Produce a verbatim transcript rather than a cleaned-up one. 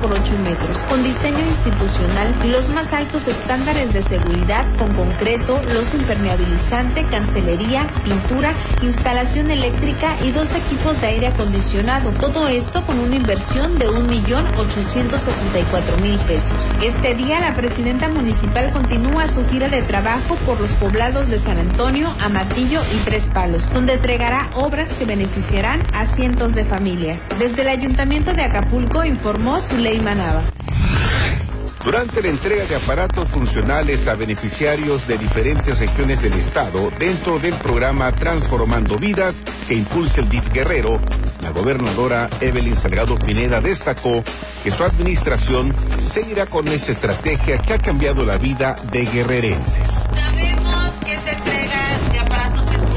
por ocho metros, con diseño institucional y los más altos estándares de seguridad con concreto, losa impermeabilizante, cancelería, pintura, instalación eléctrica y dos equipos de aire acondicionado. Todo esto con una inversión de un millón ochocientos setenta y cuatro mil pesos. Este día la presidenta municipal continúa su gira de trabajo por los poblados de San Antonio, Amatillo y Tres Palos, donde entregará obras que beneficiarán a cientos de familias. Desde el Ayuntamiento de Acapulco informó Zuleima Nava. Durante la entrega de aparatos funcionales a beneficiarios de diferentes regiones del estado dentro del programa Transformando Vidas que impulsa el D I F Guerrero, la gobernadora Evelyn Salgado Pineda destacó que su administración seguirá con esa estrategia que ha cambiado la vida de guerrerenses. Sabemos que esta entrega de aparatos